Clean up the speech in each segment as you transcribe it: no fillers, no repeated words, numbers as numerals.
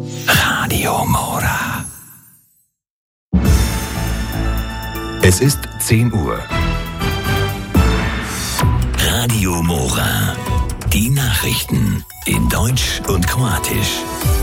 Radio Mora. Es ist 10 Uhr. Radio Mora. Die Nachrichten in Deutsch und Kroatisch.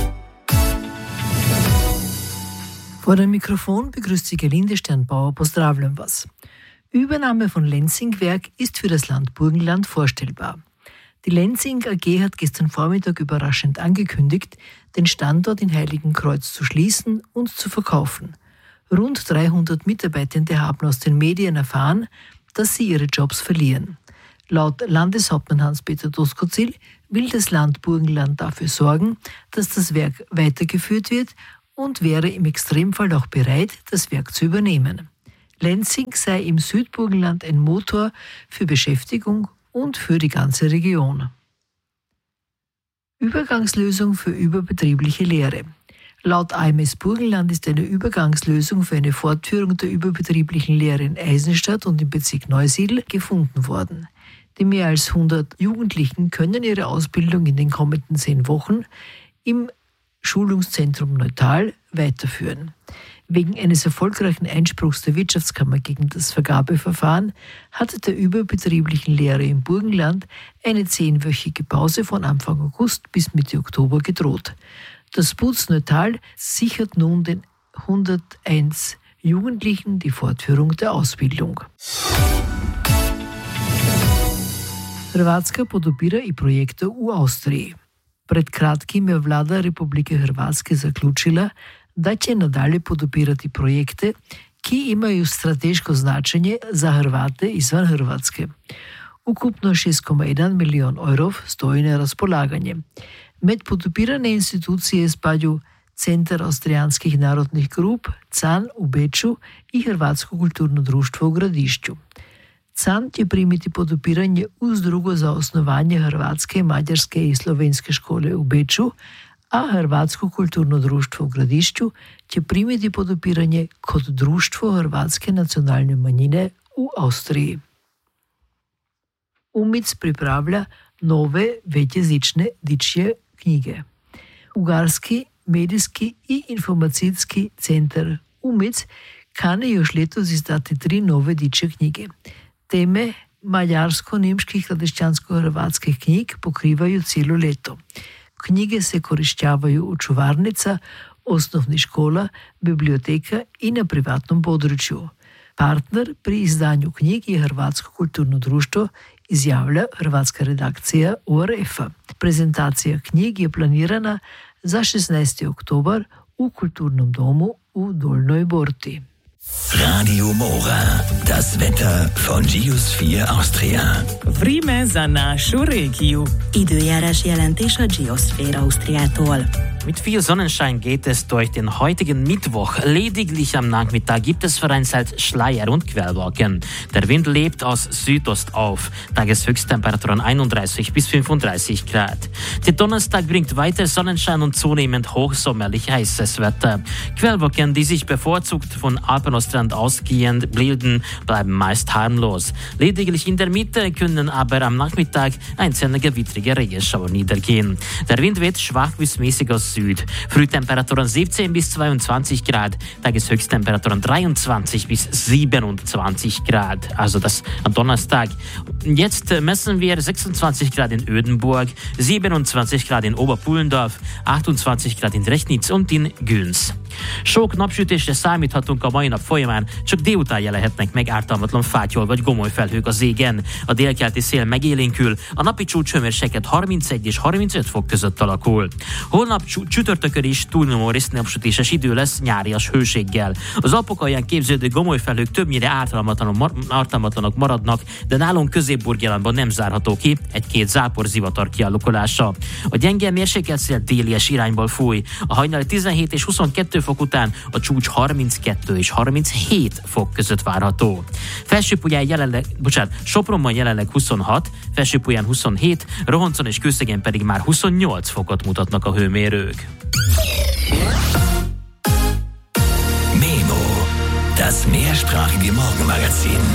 Vor dem Mikrofon begrüßt Sie Gerlinde Sternbauer. Pozdravljam vas. Übernahme von Lenzing-Werk ist für das Land Burgenland vorstellbar. Die Lenzing AG hat gestern Vormittag überraschend angekündigt, den Standort in Heiligenkreuz zu schließen und zu verkaufen. Rund 300 Mitarbeitende haben aus den Medien erfahren, dass sie ihre Jobs verlieren. Laut Landeshauptmann Hans-Peter Doskozil will das Land Burgenland dafür sorgen, dass das Werk weitergeführt wird und wäre im Extremfall auch bereit, das Werk zu übernehmen. Lenzing sei im Südburgenland ein Motor für Beschäftigung und für die ganze Region. Übergangslösung für überbetriebliche Lehre. Laut AMS Burgenland ist eine Übergangslösung für eine Fortführung der überbetrieblichen Lehre in Eisenstadt und im Bezirk Neusiedl gefunden worden. Die mehr als 100 Jugendlichen können ihre Ausbildung in den kommenden 10 Wochen im Schulungszentrum Neutal weiterführen. Wegen eines erfolgreichen Einspruchs der Wirtschaftskammer gegen das Vergabeverfahren hatte der überbetrieblichen Lehre im Burgenland eine 10-wöchige Pause von Anfang August bis Mitte Oktober gedroht. Das BUZ Neutal sichert nun den 101 Jugendlichen die Fortführung der Ausbildung. Hrvatska podupira i projekte u Austriji. Pred kratkim je vlada Republike Hrvatske zaključila da će nadalje podupirati projekte ki imaju strateško značenje za Hrvate izvan Hrvatske. Ukupno 6,1 milijon evrov stoji na razpolaganje. Med podupirane institucije spadajo Centar Avstrijanskih narodnih grup, CAN u Beču i Hrvatsko kulturno društvo u Gradišću. CAN će primiti podupiranje uz drugo za osnovanje Hrvatske, Mađarske i Slovenske škole u Beču, a Hrvatsko kulturno društvo u Gradišću će primiti podupiranje kot društvo Hrvatske nacionalne manjine u Austriji. UMIC pripravlja nove večjezične dičje knjige. Ugarski medijski i informacijski centar UMIC kane još letos izdati 3 nove dičje knjige. Teme mađarsko-nemških hrvaćansko-hrvatskih knjig pokrivaju cijelo leto. Knjige se korišćavaju u čuvarnica, osnovnih škola, biblioteka i na privatnom području. Partner pri izdanju knjig je Hrvatsko kulturno društvo, izjavlja hrvatska redakcija ORF-a. Prezentacija knjig je planirana za 16. oktober u Kulturnom domu u Dolnoj Borti. Radio Mora, das Wetter von Geosphere Austria. Vreme za našu regiju. Időjárás jelentés a Geosphere Austriától. Mit viel Sonnenschein geht es durch den heutigen Mittwoch. Lediglich am Nachmittag gibt es vereinzelt Schleier und Quellwolken. Der Wind lebt aus Südost auf. Tageshöchsttemperaturen 31 bis 35 Grad. Der Donnerstag bringt weiter Sonnenschein und zunehmend hochsommerlich heißes Wetter. Quellwolken, die sich bevorzugt von Alpenostrand ausgehend bilden, bleiben meist harmlos. Lediglich in der Mitte können aber am Nachmittag einzelne gewittrige Regenschauer niedergehen. Der Wind weht schwach bis mäßig aus Süd. Frühtemperaturen 17 bis 22 Grad, Tageshöchsttemperaturen 23 bis 27 Grad, also das am Donnerstag. Jetzt messen wir 26 Grad in Ödenburg, 27 Grad in Oberpullendorf, 28 Grad in Rechnitz und in Günz. Sok napsütésre számíthatunk a mai nap folyamán, csak délután jelenhetnek meg ártalmatlan fátyol vagy gomoly felhők az égen. A délkeleti szél megélénkül, a napi csúcshőmérséklet 31 és 35 fok között alakul. Holnap csütörtökön is túlnyomó részt napsütéses idő lesz nyárias hőséggel. Az Alpok alján képződő gomoly felhők többnyire ártalmatlanok maradnak, de nálunk Közép-Burgenlandban nem zárható ki egy-két zápor zivatar kialakulása. A gyenge mérsékelt szél délies irányból fúj. A hajnali 17 és 22 fok után a csúcs 32 és 37 fok között várható. Sopronban jelenleg 26, Felsőpuján 27, Rohoncon és Kőszegen pedig már 28 fokot mutatnak a hőmérők. Memo, das mehrsprachige Morgenmagazin.